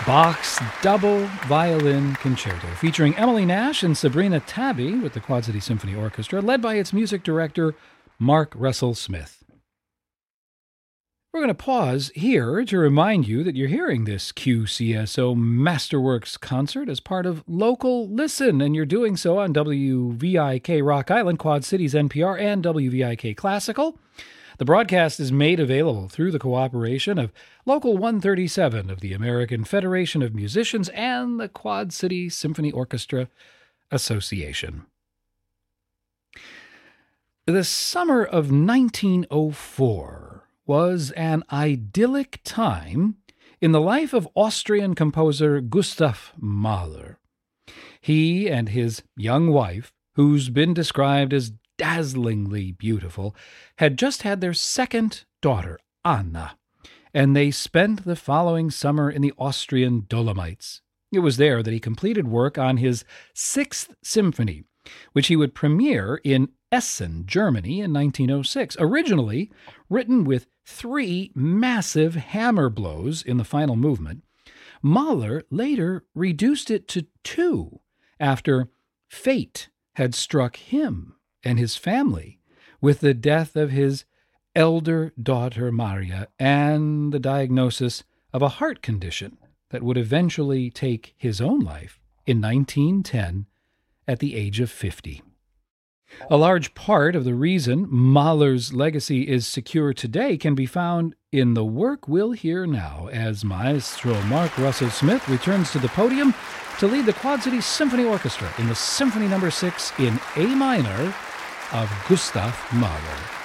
Bach's Double Violin Concerto, featuring Emily Nash and Sabrina Tabby with the Quad City Symphony Orchestra, led by its music director, Mark Russell Smith. We're going to pause here to remind you that you're hearing this QCSO Masterworks concert as part of Local Listen, and you're doing so on WVIK Rock Island, Quad Cities NPR, and WVIK Classical. The broadcast is made available through the cooperation of Local 137 of the American Federation of Musicians and the Quad City Symphony Orchestra Association. The summer of 1904 was an idyllic time in the life of Austrian composer Gustav Mahler. He and his young wife, who's been described as dazzlingly beautiful, had just had their second daughter, Anna, and they spent the following summer in the Austrian Dolomites. It was there that he completed work on his Sixth Symphony, which he would premiere in Essen, Germany in 1906, originally written with 3 massive hammer blows in the final movement. Mahler later reduced it to 2 after fate had struck him and his family with the death of his elder daughter Maria and the diagnosis of a heart condition that would eventually take his own life in 1910 at the age of 50. A large part of the reason Mahler's legacy is secure today can be found in the work we'll hear now as Maestro Mark Russell Smith returns to the podium to lead the Quad City Symphony Orchestra in the Symphony No. 6 in A minor of Gustav Mahler.